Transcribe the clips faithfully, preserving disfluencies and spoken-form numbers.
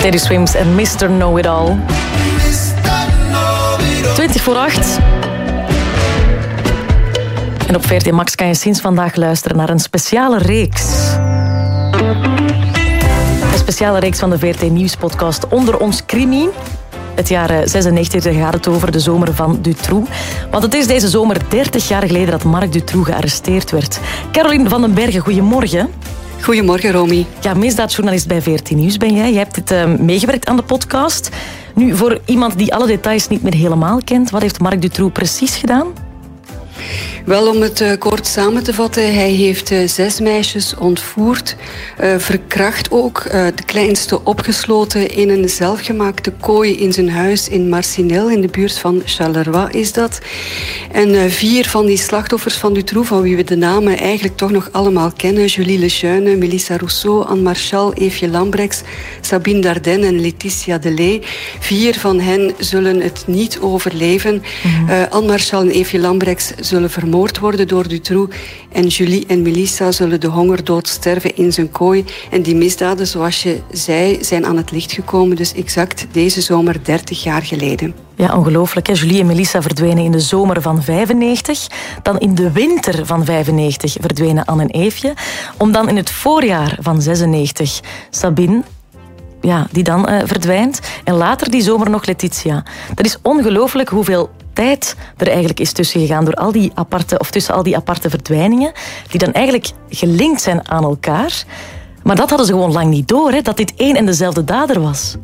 Teddy Swims en mister Know-It-All. twintig voor acht. En op V R T Max kan je sinds vandaag luisteren naar een speciale reeks. Een speciale reeks van de V R T Nieuwspodcast Onder ons Crimi. Het jaar zesennegentig, daar gaat het over, de zomer van Dutroux. Want het is deze zomer dertig jaar geleden dat Marc Dutroux gearresteerd werd. Caroline van den Bergen, goedemorgen. Goedemorgen, Romy. Ja, misdaadjournalist bij V R T Nieuws ben jij. Jij hebt dit uh, meegewerkt aan de podcast. Nu, voor iemand die alle details niet meer helemaal kent, wat heeft Marc Dutroux precies gedaan? Wel, om het uh, kort samen te vatten, hij heeft uh, zes meisjes ontvoerd, uh, verkracht ook, uh, de kleinste opgesloten in een zelfgemaakte kooi in zijn huis in Marcinelle, in de buurt van Charleroi is dat. En uh, vier van die slachtoffers van Dutroux, van wie we de namen eigenlijk toch nog allemaal kennen, Julie Lejeune, Melissa Rousseau, Anne Marchal, Eefje Lambrechts, Sabine Dardenne en Laetitia Delay. Vier van hen zullen het niet overleven. Mm-hmm. Uh, Anne Marchal en Eefje Lambrechts zullen vermoord worden door Dutroux. En Julie en Melissa zullen de hongerdood sterven in zijn kooi. En die misdaden, zoals je zei, zijn aan het licht gekomen. Dus exact deze zomer, dertig jaar geleden. Ja, ongelooflijk. Hè? Julie en Melissa verdwenen in de zomer van vijfennegentig. Dan in de winter van vijfennegentig verdwenen Anne en Eefje. Om dan in het voorjaar van zesennegentig Sabine... Ja, die dan uh, verdwijnt. En later die zomer nog Laetitia. Dat is ongelooflijk hoeveel tijd er eigenlijk is tussen gegaan door al die aparte, of tussen al die aparte verdwijningen, die dan eigenlijk gelinkt zijn aan elkaar. Maar dat hadden ze gewoon lang niet door, hè, dat dit één en dezelfde dader was.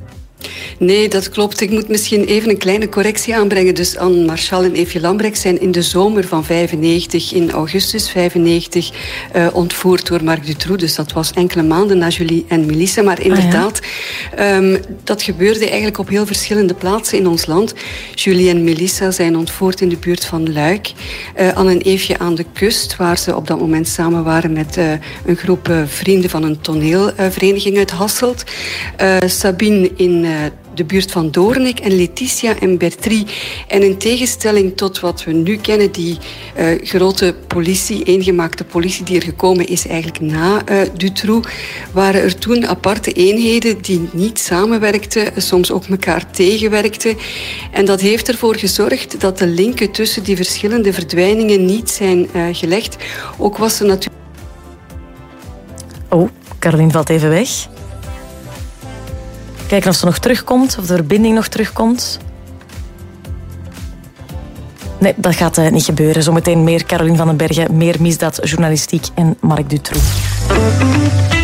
Nee, dat klopt. Ik moet misschien even een kleine correctie aanbrengen. Dus Anne Marchal en Eefje Lambrechts zijn in de zomer van vijfennegentig, in augustus vijfennegentig, uh, ontvoerd door Marc Dutroux. Dus dat was enkele maanden na Julie en Melissa. Maar inderdaad, ah, ja. um, dat gebeurde eigenlijk op heel verschillende plaatsen in ons land. Julie en Melissa zijn ontvoerd in de buurt van Luik. Uh, Anne en Eefje aan de kust, waar ze op dat moment samen waren met uh, een groep uh, vrienden van een toneelvereniging uit Hasselt. Uh, Sabine in uh, de buurt van Doornik en Laetitia en Bertrie. En in tegenstelling tot wat we nu kennen, die uh, grote politie, eengemaakte politie die er gekomen is eigenlijk na uh, Dutroux, waren er toen aparte eenheden die niet samenwerkten, soms ook elkaar tegenwerkten. En dat heeft ervoor gezorgd dat de linken tussen die verschillende verdwijningen niet zijn uh, gelegd. Ook was er natuurlijk... Oh, Caroline valt even weg. Kijken of ze nog terugkomt, of de verbinding nog terugkomt. Nee, dat gaat uh, niet gebeuren. Zometeen meer Caroline van den Bergen, meer misdaadjournalistiek en Marc Dutroux.